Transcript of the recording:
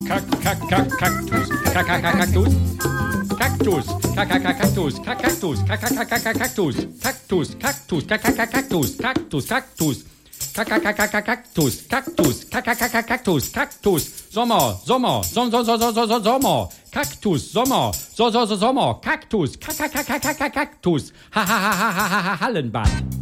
Kaktus. Kaktus. Kaktus. Kaktus. Kaktus. Kaktus. Kaktus. Kaktus. Kaktus. Kaktus. Kaktus, Kaktus, Kaktus, Kaktus, Sommer, Sommer, Kaktus, Sommer, Sommer, Kaktus, Kaktus, Hallenbad.